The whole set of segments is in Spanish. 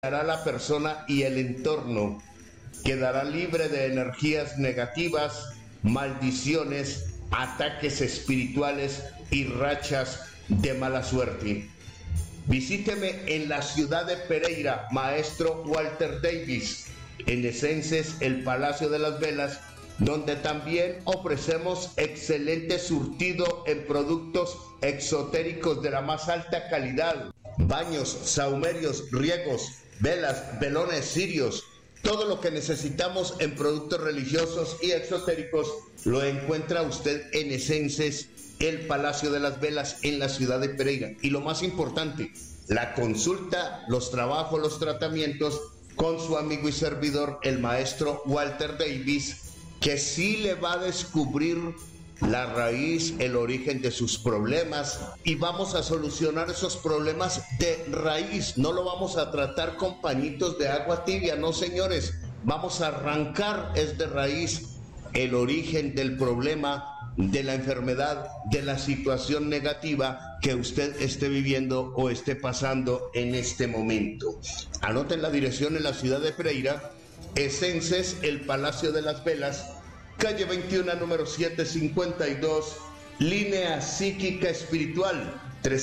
hará la persona y el entorno. Quedará libre de energías negativas, maldiciones, ataques espirituales y rachas de mala suerte. Visíteme en la ciudad de Pereira, Maestro Walter Davis, en Essences, el Palacio de las Velas, donde también ofrecemos excelente surtido en productos exotéricos de la más alta calidad: baños, sahumerios, riegos, velas, velones, cirios. Todo lo que necesitamos en productos religiosos y exotéricos lo encuentra usted en Essences, el Palacio de las Velas, en la ciudad de Pereira. Y lo más importante, la consulta, los trabajos, los tratamientos con su amigo y servidor, el Maestro Walter Davis, que sí le va a descubrir la raíz, el origen de sus problemas, y vamos a solucionar esos problemas de raíz. No lo vamos a tratar con pañitos de agua tibia, no, señores. Vamos a arrancar de raíz el origen del problema, de la enfermedad, de la situación negativa que usted esté viviendo o esté pasando en este momento. Anoten la dirección: en la ciudad de Pereira, Essences, el Palacio de las Velas, calle 21, número 752, línea psíquica espiritual,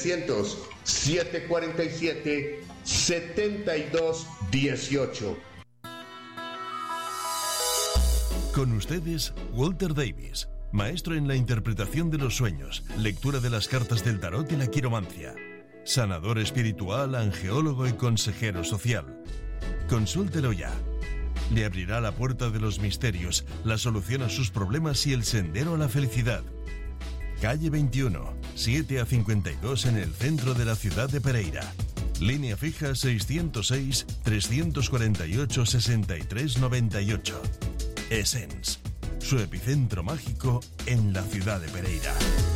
300-747-7218. Con ustedes, Walter Davis, maestro en la interpretación de los sueños, lectura de las cartas del tarot y la quiromancia, sanador espiritual, angeólogo y consejero social. Consúltelo ya. Le abrirá la puerta de los misterios, la solución a sus problemas y el sendero a la felicidad. Calle 21, 7 a 52 en el centro de la ciudad de Pereira. Línea fija 606-348-6398. Essence, su epicentro mágico en la ciudad de Pereira.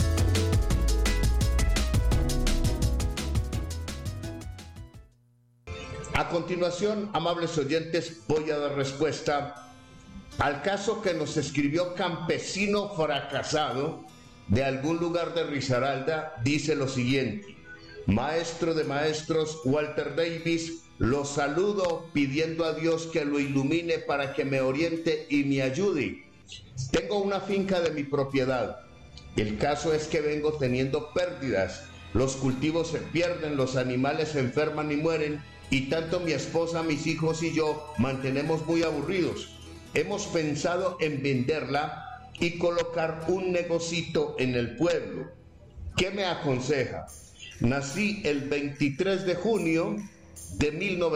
A continuación, amables oyentes, voy a dar respuesta al caso que nos escribió Campesino Fracasado de algún lugar de Risaralda. Dice lo siguiente: maestro de maestros Walter Davis, lo saludo pidiendo a Dios que lo ilumine para que me oriente y me ayude. Tengo una finca de mi propiedad. El caso es que vengo teniendo pérdidas. Los cultivos se pierden, los animales se enferman y mueren, y tanto mi esposa, mis hijos y yo mantenemos muy aburridos. Hemos pensado en venderla y colocar un negocito en el pueblo. ¿Qué me aconseja? Nací el 23 de junio de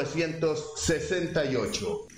1968.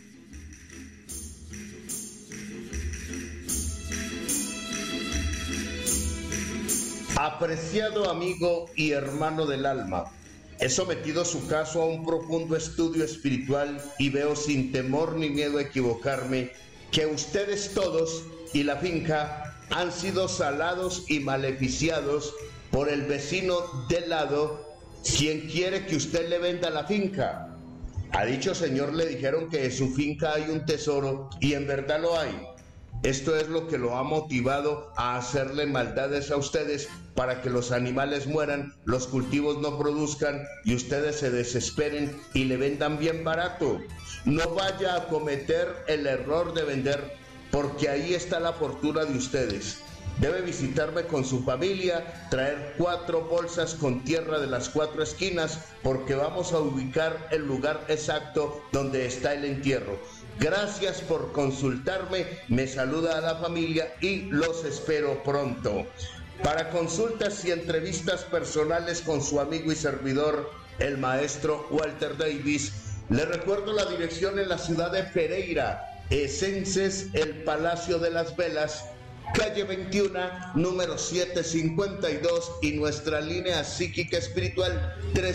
Apreciado amigo y hermano del alma, he sometido su caso a un profundo estudio espiritual y veo sin temor ni miedo a equivocarme que ustedes todos y la finca han sido salados y maleficiados por el vecino del lado, quien quiere que usted le venda la finca. A dicho señor le dijeron que en su finca hay un tesoro, y en verdad lo hay. Esto es lo que lo ha motivado a hacerle maldades a ustedes para que los animales mueran, los cultivos no produzcan y ustedes se desesperen y le vendan bien barato. No vaya a cometer el error de vender, porque ahí está la fortuna de ustedes. Debe visitarme con su familia, traer 4 bolsas con tierra de las 4 esquinas, porque vamos a ubicar el lugar exacto donde está el entierro. Gracias por consultarme, me saluda a la familia y los espero pronto. Para consultas y entrevistas personales con su amigo y servidor, el maestro Walter Davis, le recuerdo la dirección: en la ciudad de Pereira, Essences, el Palacio de las Velas, calle 21, número 752, y nuestra línea psíquica espiritual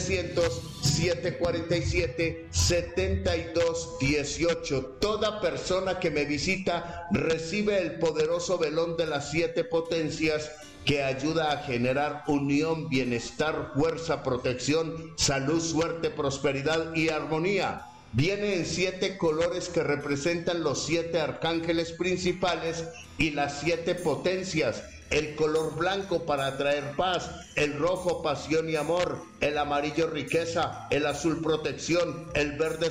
300-747-7218. Toda persona que me visita recibe el poderoso velón de las 7 potencias, que ayuda a generar unión, bienestar, fuerza, protección, salud, suerte, prosperidad y armonía. Viene en 7 colores que representan los 7 arcángeles principales y las 7 potencias: el color blanco para traer paz, el rojo pasión y amor, el amarillo riqueza, el azul protección, el verde